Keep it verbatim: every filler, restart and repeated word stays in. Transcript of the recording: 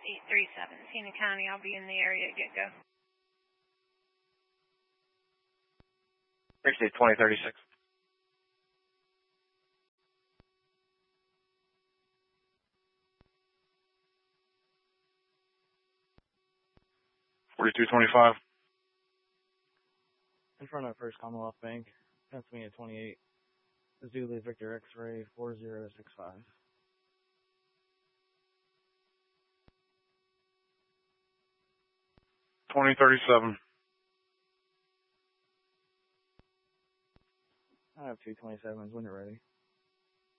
eight three seven, Tina County. I'll be in the area at get-go. Interstate twenty thirty-six. forty-two twenty-five. In front of First Commonwealth Bank, Pennsylvania twenty-eight. Zulu Victor X-ray four zero six five. twenty thirty-seven. I have two twenty-sevens when you're ready.